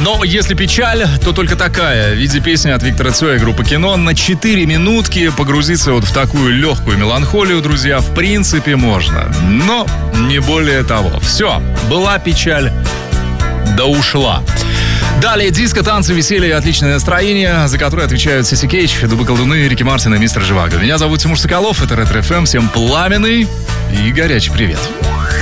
Но если печаль, то только такая. В виде песни от Виктора Цоя и группы «Кино». На 4 минутки погрузиться вот в такую легкую меланхолию, друзья, в принципе можно. Но не более того. Все, была печаль, да ушла. Далее диско, танцы, веселье и отличное настроение, за которое отвечают Сиси Кейдж, Дубы Колдуны, Рики Мартин и Мистер Живаго. Меня зовут Тимур Соколов, это Ретро ФМ. Всем пламенный и горячий привет.